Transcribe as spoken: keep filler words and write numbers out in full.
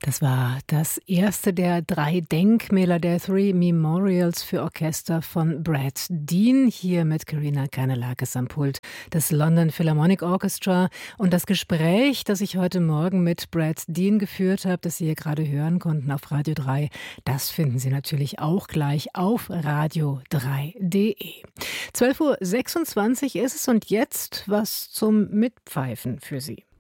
Das war das erste der drei Denkmäler, der Three Memorials für Orchester von Brad Dean, hier mit Karina Kanelakis am Pult des London Philharmonic Orchestra. Und das Gespräch, das ich heute Morgen mit Brad Dean geführt habe, das Sie hier gerade hören konnten auf Radio drei, das finden Sie natürlich auch gleich auf radio drei punkt de. zwölf Uhr sechsundzwanzig ist es und jetzt was zum Mitpfeifen für Sie.